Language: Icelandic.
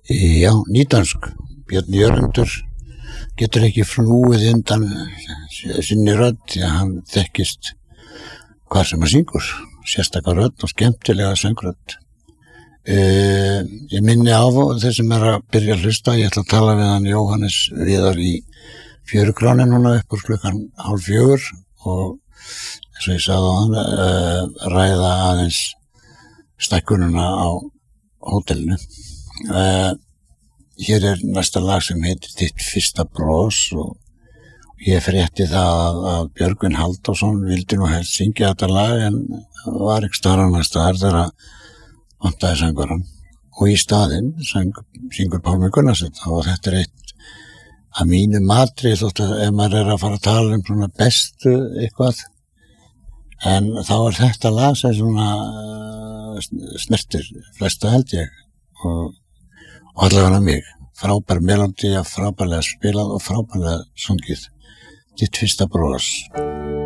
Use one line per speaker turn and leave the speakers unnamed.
Já, nýdönsk. Björn Jörundur getur ekki flúið undan sinni rödd, því að hann þekkist hvað sem hann syngur, sérstakar rödd og skemmtilega söngrödd. Ég minni á þeir sem að byrja að hlusta, ég ætla að tala við hann Jóhannes Viðar í Fjörukráni núna upp úr 3:30 og eins og ég sagði á hann, ræða aðeins stækkununa á hótelinu. Hér næsta lag sem heitir Þitt fyrsta bros og ég frétti það að Björgvin Halldórsson vildi nú helst syngja þetta lag en var ekki staðar annars staðar þegar vantaði söngarann og í staðinn syngur Pálmi Gunnarsson og þetta eitt að mínu matri þótt að ef maður að fara að tala svona bestu eitthvað en þá þetta lag sem svona snertir flesta held ég og allavega mig frábær melodía, frábærlega spilað og frábærlega sungið Þitt fyrsta bros